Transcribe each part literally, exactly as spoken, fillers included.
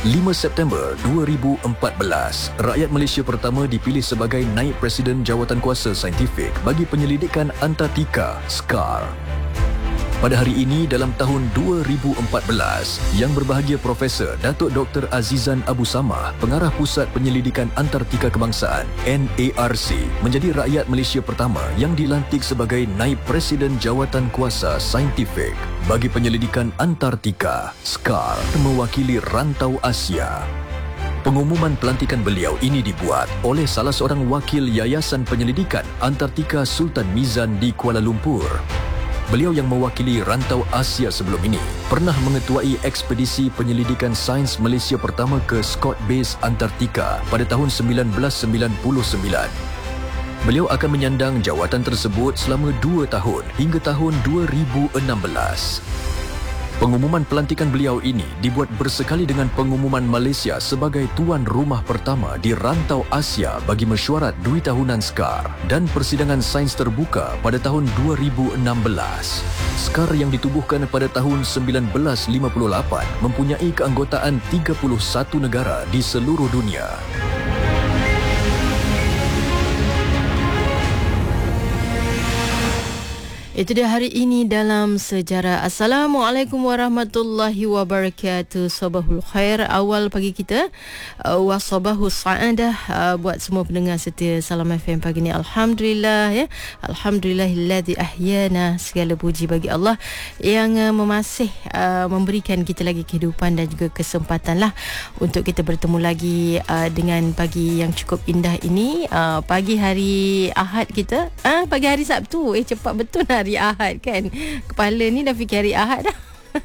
lima September dua ribu empat belas, rakyat Malaysia pertama dipilih sebagai naib Presiden Jawatankuasa Saintifik bagi penyelidikan Antartika, SCAR. Pada hari ini dalam tahun dua ribu empat belas, Yang Berbahagia Profesor Datuk Doktor Azizan Abu Samah, Pengarah Pusat Penyelidikan Antartika Kebangsaan N A R C, menjadi rakyat Malaysia pertama yang dilantik sebagai Naib Presiden Jawatankuasa Saintifik bagi penyelidikan Antartika, SCAR, mewakili rantau Asia. Pengumuman pelantikan beliau ini dibuat oleh salah seorang wakil Yayasan Penyelidikan Antartika Sultan Mizan di Kuala Lumpur. Beliau yang mewakili rantau Asia sebelum ini pernah mengetuai ekspedisi penyelidikan sains Malaysia pertama ke Scott Base Antartika pada tahun sembilan belas sembilan puluh sembilan. Beliau akan menyandang jawatan tersebut selama dua tahun hingga tahun dua ribu enam belas. Pengumuman pelantikan beliau ini dibuat bersekali dengan pengumuman Malaysia sebagai tuan rumah pertama di rantau Asia bagi mesyuarat Dui Tahunan SCAR dan persidangan sains terbuka pada tahun dua ribu enam belas. SCAR yang ditubuhkan pada tahun sembilan belas lima puluh lapan mempunyai keanggotaan tiga puluh satu negara di seluruh dunia. Itu dia hari ini dalam sejarah. Assalamualaikum warahmatullahi wabarakatuh. Sabahul khair, awal pagi kita. uh, Wa sabahus sa'adah uh, buat semua pendengar setia Salam F M pagi ni. Alhamdulillah ya. Alhamdulillahilladzi ahyana. Segala puji bagi Allah yang uh, memasih uh, memberikan kita lagi kehidupan dan juga kesempatan lah untuk kita bertemu lagi uh, dengan pagi yang cukup indah ini. uh, Pagi hari Ahad kita, uh, pagi hari Sabtu. Eh cepat betul hari Ahad kan. Kepala ni dah fikir hari Ahad dah.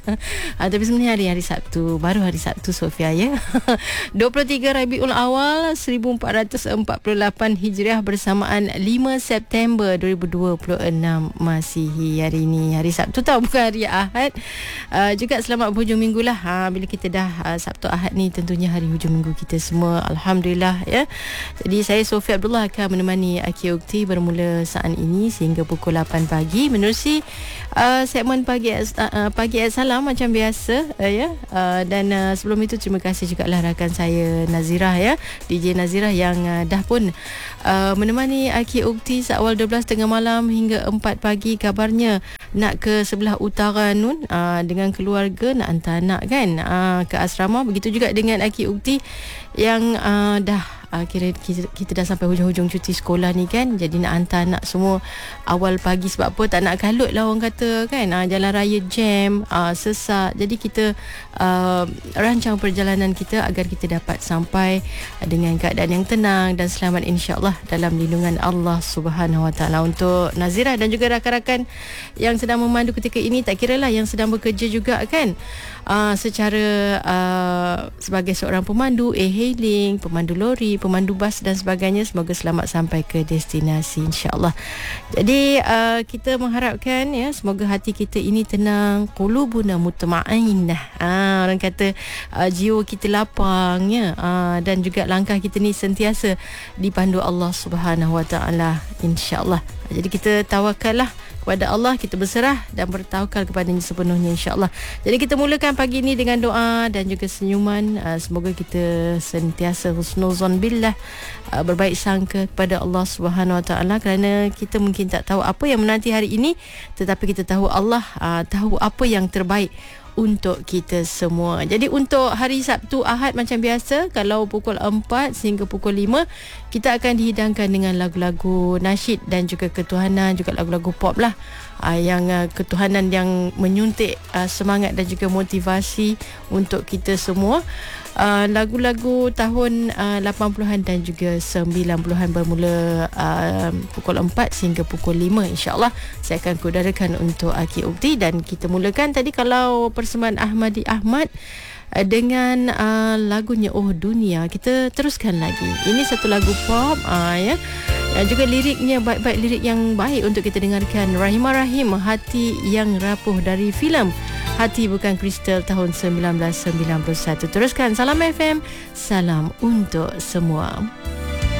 ha, tapi sebenarnya hari hari Sabtu, baru hari Sabtu Sofia ya. dua puluh tiga Rabiul Awal seribu empat ratus empat puluh lapan Hijriah bersamaan lima September dua ribu dua puluh enam Masihi. Hari ini hari Sabtu tau, bukan hari Ahad. uh, Juga selamat berhujung minggu lah. ha, Bila kita dah uh, Sabtu Ahad ni tentunya hari hujung minggu kita semua. Alhamdulillah ya. Jadi saya Sofia Abdullah akan menemani Aki Ukti bermula saat ini sehingga pukul lapan pagi menerusi uh, segmen pagi uh, pagi salam macam biasa uh, ya. Uh, dan uh, sebelum itu terima kasih juga lah rakan saya Nazirah ya, D J Nazirah yang uh, dah pun uh, menemani Aki Ukti seawal dua belas tengah malam hingga empat pagi. Kabarnya nak ke sebelah utara Nun uh, dengan keluarga, nak hantar anak kan uh, ke asrama. Begitu juga dengan Aki Ukti yang uh, dah Uh, kira kita, kita dah sampai hujung-hujung cuti sekolah ni kan. Jadi nak hantar anak semua awal pagi. Sebab apa? Tak nak kalut lah orang kata kan. uh, Jalan raya jam, uh, sesak. Jadi kita uh, rancang perjalanan kita agar kita dapat sampai uh, dengan keadaan yang tenang dan selamat insya-Allah dalam lindungan Allah Subhanahu Wa Taala. Untuk Nazirah dan juga rakan-rakan yang sedang memandu ketika ini, tak kiralah yang sedang bekerja juga kan, uh, secara uh, sebagai seorang pemandu e-hailing, pemandu lori, pemandu bas dan sebagainya, semoga selamat sampai ke destinasi insya-Allah. Jadi uh, kita mengharapkan ya, semoga hati kita ini tenang, qulubuna mutma'innah. Ah, orang kata uh, jiwa kita lapang ya, uh, dan juga langkah kita ni sentiasa dipandu Allah Subhanahu Wa Taala insya-Allah. Jadi kita tawakallah kepada Allah, kita berserah dan bertawakal kepadanya sepenuhnya insya-Allah. Jadi kita mulakan pagi ini dengan doa dan juga senyuman. uh, Semoga kita sentiasa husnuzon billah, uh, berbaik sangka kepada Allah Subhanahu Wa Taala, kerana kita mungkin tak tahu apa yang menanti hari ini, tetapi kita tahu Allah uh, tahu apa yang terbaik untuk kita semua. Jadi untuk hari Sabtu Ahad macam biasa, kalau pukul empat sehingga pukul lima kita akan dihidangkan dengan lagu-lagu nasyid dan juga ketuhanan, juga lagu-lagu pop lah, uh, yang uh, ketuhanan yang menyuntik uh, semangat dan juga motivasi untuk kita semua. Uh, lagu-lagu tahun uh, lapan puluhan dan juga sembilan puluhan bermula uh, pukul empat sehingga pukul lima insya-Allah saya akan kudarakan untuk Aki Ukti. Dan kita mulakan tadi kalau persembahan Ahmadi Ahmad uh, dengan uh, lagunya Oh Dunia. Kita teruskan lagi. Ini satu lagu pop uh, ya. Dan juga liriknya baik-baik, lirik yang baik untuk kita dengarkan. Rahimah Rahim, Hati Yang Rapuh dari filem Hati Bukan Kristal tahun sembilan belas sembilan puluh satu. Teruskan Salam F M, salam untuk semua.